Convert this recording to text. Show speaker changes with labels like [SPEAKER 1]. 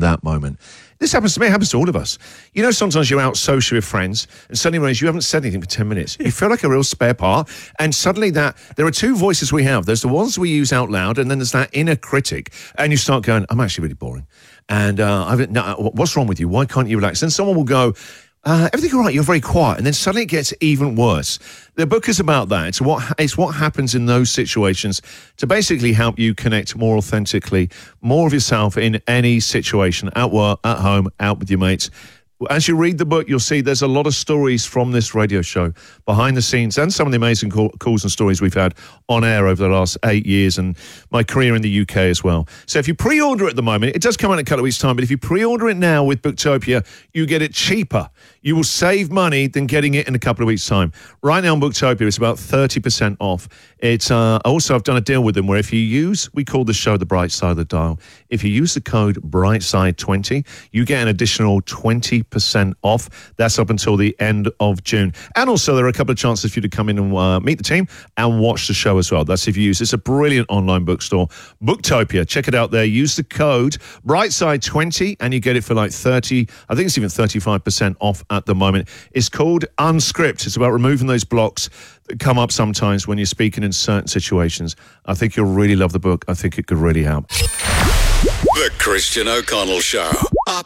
[SPEAKER 1] that moment. This happens to me, it happens to all of us. You know, sometimes you're out social with friends and suddenly realize you haven't said anything for 10 minutes. You feel like a real spare part, and suddenly there are two voices we have. There's the ones we use out loud, and then there's that inner critic, and you start going, I'm actually really boring. And what's wrong with you? Why can't you relax? Then someone will go, everything all right, you're very quiet. And then suddenly it gets even worse. The book is about that. It's what happens in those situations to basically help you connect more authentically, more of yourself in any situation, at work, at home, out with your mates. As you read the book, you'll see there's a lot of stories from this radio show, behind the scenes, and some of the amazing calls and stories we've had on air over the last 8 years, and my career in the UK as well. So if you pre-order at the moment, it does come out in a couple of weeks' time, but if you pre-order it now with Booktopia, you get it cheaper. You will save money than getting it in a couple of weeks' time. Right now on Booktopia, it's about 30% off. It's also, I've done a deal with them where if you use, we call the show The Bright Side of the Dial. If you use the code BRIGHTSIDE20, you get an additional 20% off. That's up until the end of June. And also, there are a couple of chances for you to come in and meet the team and watch the show as well. That's if you use. It's a brilliant online bookstore. Booktopia. Check it out there. Use the code BRIGHTSIDE20 and you get it for like 30, I think it's even 35% off at the moment. It's called Unscript. It's about removing those blocks that come up sometimes when you're speaking in certain situations. I think you'll really love the book. I think it could really help.
[SPEAKER 2] The Christian O'Connell Show.